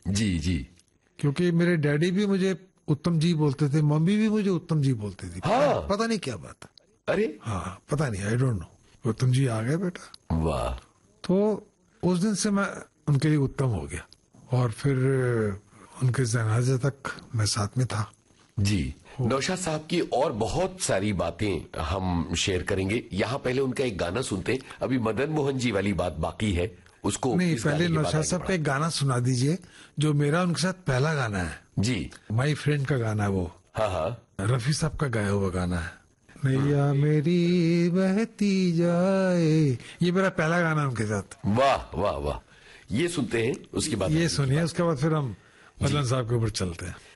जी जी। क्योंकि मेरे डैडी भी मुझे उत्तम जी बोलते थे, मम्मी भी मुझे उत्तम जी बोलती थी। हाँ। पता नहीं क्या बात है। अरे हाँ पता नहीं, आई डोंट नो। उत्तम जी आ गए बेटा। वाह। तो उस दिन से मैं उनके लिए उत्तम हो गया, और फिर उनके जनाजे तक मैं साथ में था। जी। नौशाद साहब की और बहुत सारी बातें हम शेयर करेंगे, यहाँ पहले उनका एक गाना सुनते हैं। अभी मदन मोहन जी वाली बात बाकी है, उसको नहीं, इस पहले गाने के बाद नौशाद आगे साहब का एक गाना सुना दीजिए, जो मेरा उनके साथ पहला गाना है। जी। माई फ्रेंड का गाना है वो। हाँ हाँ। रफी साहब का गाया हुआ गाना है। नैया मेरी बहती जाए, ये मेरा पहला गाना उनके साथ। वाह वाह वाह। ये सुनते हैं, उसके बाद ये सुनिए, उसके बाद फिर हम मदन साहब के ऊपर चलते हैं।